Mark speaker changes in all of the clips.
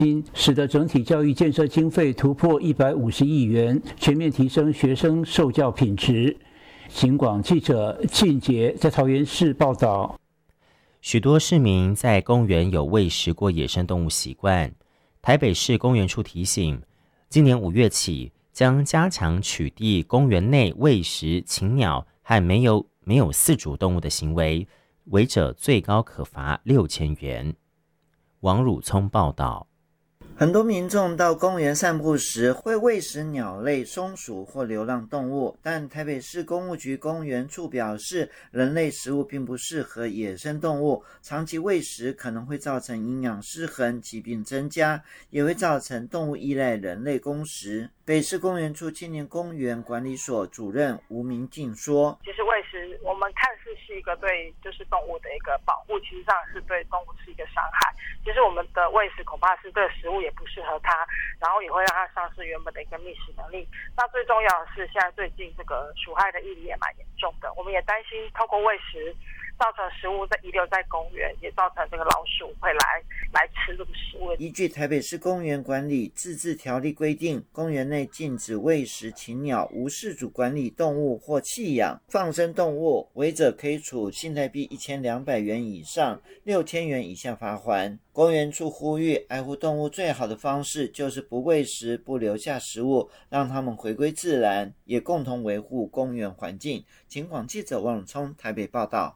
Speaker 1: 使得整体教育建设经费突破150亿元，全面提升学生受教品质。警广记者靳杰在桃园市报道。
Speaker 2: 许多市民在公园有喂食过野生动物习惯。台北市公园处提醒，今年5月起将加强取缔公园内喂食禽鸟和没有饲主动物的行为，违者最高可罚6000元。王汝聪报道。
Speaker 3: 很多民众到公园散步时会喂食鸟类、松鼠或流浪动物，但台北市公务局公园处表示，人类食物并不适合野生动物，长期喂食可能会造成营养失衡、疾病增加，也会造成动物依赖人类供食。北市公园处青年公园管理所主任吴明静说，
Speaker 4: 其实喂食我们看似是一个对动物的一个保护，其实上是对动物是一个伤害。其实我们的喂食恐怕是对食物也不适合它，然后也会让它丧失原本的一个觅食能力。那最重要的是，现在最近这个鼠害的议题也蛮严重的，我们也担心透过喂食造成食物遗留在公园，也造成这个老鼠会来吃这个食物。
Speaker 3: 依据台北市公园管理自治条例规定，公园内禁止喂食禽鸟、无饲主管理动物或弃养、放生动物，违者可以处新台币1200元以上6000元以下罚锾。公园处呼吁，爱护动物最好的方式就是不喂食、不留下食物，让它们回归自然，也共同维护公园环境。警广记者王永聪台北报道。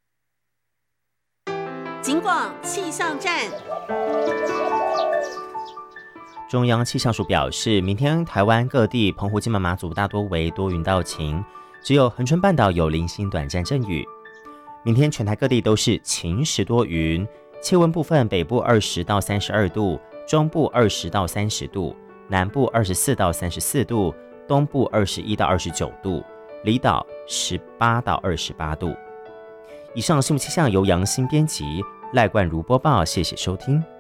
Speaker 5: 警广气象站。
Speaker 2: 中央气象署表示，明天台湾各地澎湖、金门、马祖大多为多云到晴，只有恒春半岛有零星短暂阵雨。明天全台各地都是晴时多云，气温部分北部20到32度，中部20到30度，南部24到34度，东部21到29度，离岛18到28度。以上新闻气象由杨新编辑，赖冠如播报，谢谢收听。